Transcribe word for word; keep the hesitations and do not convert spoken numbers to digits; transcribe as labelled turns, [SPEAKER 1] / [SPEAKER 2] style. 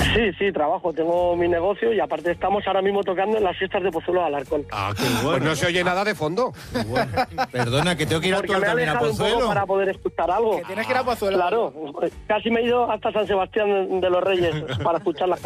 [SPEAKER 1] Sí, sí, trabajo, tengo mi negocio y aparte estamos ahora mismo tocando en las fiestas de Pozuelo de Alarcón.
[SPEAKER 2] Ah, qué bueno. Pues no se oye nada de fondo.
[SPEAKER 3] Bueno. Perdona, que tengo que ir
[SPEAKER 1] Porque
[SPEAKER 3] a
[SPEAKER 1] me ha
[SPEAKER 3] también a
[SPEAKER 1] alejado un poco
[SPEAKER 3] Pozuelo.
[SPEAKER 1] para poder escuchar algo.
[SPEAKER 4] Que tienes que ir a Pozuelo.
[SPEAKER 1] Claro, casi me he ido hasta San Sebastián de los Reyes para escuchar las